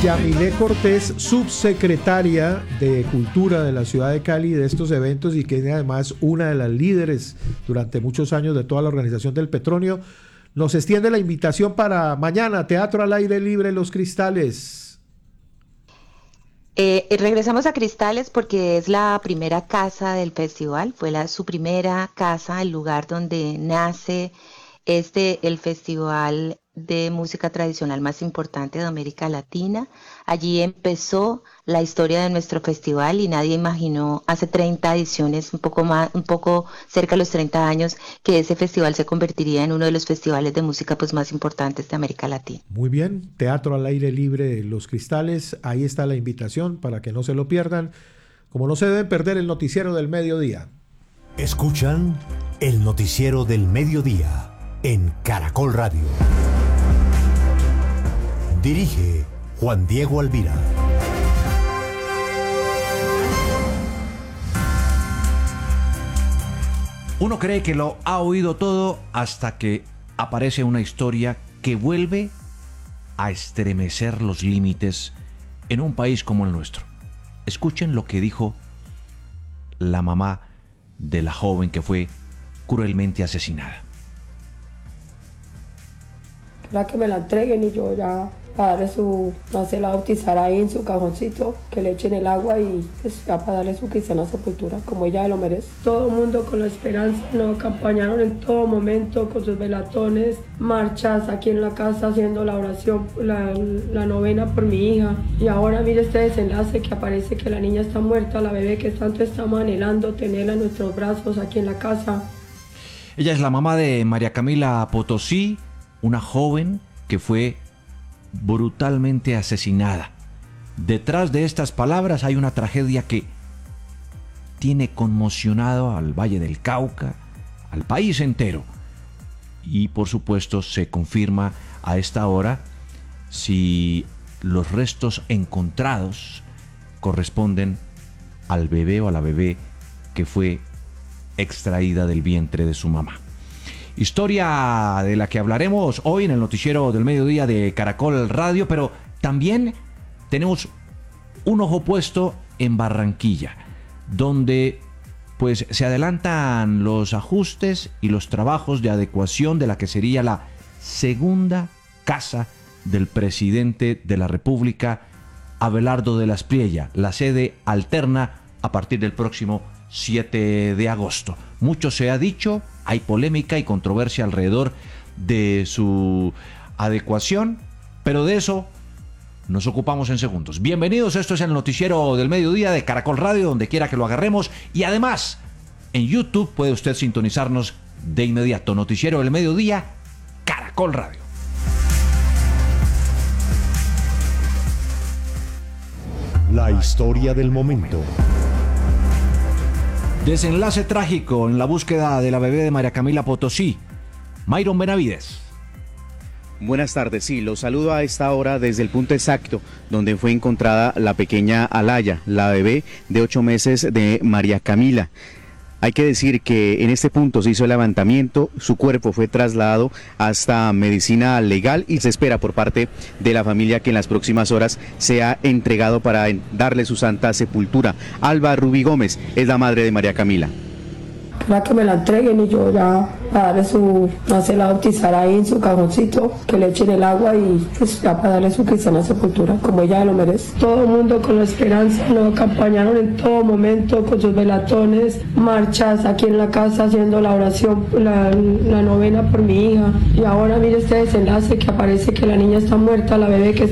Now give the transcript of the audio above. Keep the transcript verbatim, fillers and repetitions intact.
Yamilé Cortés, subsecretaria de Cultura de la ciudad de Cali, de estos eventos, y que es además una de las líderes durante muchos años de toda la organización del Petronio, nos extiende la invitación para mañana, Teatro al Aire Libre Los Cristales. Eh, regresamos a Cristales porque es la primera casa del festival, fue la, su primera casa, el lugar donde nace este, el festival de música tradicional más importante de América Latina. Allí empezó la historia de nuestro festival y nadie imaginó hace treinta ediciones, un poco más, un poco cerca de los treinta años, que ese festival se convertiría en uno de los festivales de música pues más importantes de América Latina. Muy bien, Teatro al Aire Libre Los Cristales, ahí está la invitación para que no se lo pierdan, como no se deben perder el noticiero del mediodía. Escuchan el noticiero del mediodía en Caracol Radio. Dirige Juan Diego Alvira. Uno cree que lo ha oído todo hasta que aparece una historia que vuelve a estremecer los límites en un país como el nuestro. Escuchen lo que dijo la mamá de la joven que fue cruelmente asesinada. La que me la entreguen y yo ya para darle su, no sé, la bautizar ahí en su cajoncito, que le echen el agua y pues, ya para darle su cristiana sepultura, como ella lo merece. Todo el mundo con la esperanza nos acompañaron en todo momento con sus velatones, marchas aquí en la casa haciendo la oración, la, la novena por mi hija. Y ahora mire este desenlace que aparece que la niña está muerta, la bebé que tanto estamos anhelando tenerla en nuestros brazos aquí en la casa. Ella es la mamá de María Camila Potosí, una joven que fue brutalmente asesinada. Detrás de estas palabras hay una tragedia que tiene conmocionado al Valle del Cauca, al país entero. Y por supuesto se confirma a esta hora si los restos encontrados corresponden al bebé o a la bebé que fue extraída del vientre de su mamá. Historia de la que hablaremos hoy en el noticiero del mediodía de Caracol Radio, pero también tenemos un ojo puesto en Barranquilla, donde pues se adelantan los ajustes y los trabajos de adecuación de la que sería la segunda casa del presidente de la República, Abelardo de la Espriella, la sede alterna a partir del próximo siete de agosto. Mucho se ha dicho, hay polémica y controversia alrededor de su adecuación, pero de eso nos ocupamos en segundos. Bienvenidos, esto es el noticiero del mediodía de Caracol Radio, donde quiera que lo agarremos, y además en YouTube puede usted sintonizarnos de inmediato. Noticiero del mediodía, Caracol Radio. La historia del momento. Desenlace trágico en la búsqueda de la bebé de María Camila Potosí. Mayron Benavides. Buenas tardes, sí, los saludo a esta hora desde el punto exacto donde fue encontrada la pequeña Alaya, la bebé de ocho meses de María Camila. Hay que decir que en este punto se hizo el levantamiento, su cuerpo fue trasladado hasta medicina legal y se espera por parte de la familia que en las próximas horas sea entregado para darle su santa sepultura. Alba Rubí Gómez es la madre de María Camila. Para que me la entreguen y yo ya para darle su, no sé, la bautizar ahí en su cajoncito, que le echen el agua y pues ya para darle su cristiana sepultura, como ella lo merece. Todo el mundo con la esperanza nos acompañaron en todo momento con sus velatones, marchas aquí en la casa haciendo la oración, la, la novena por mi hija. Y ahora mire este desenlace que aparece que la niña está muerta, la bebé que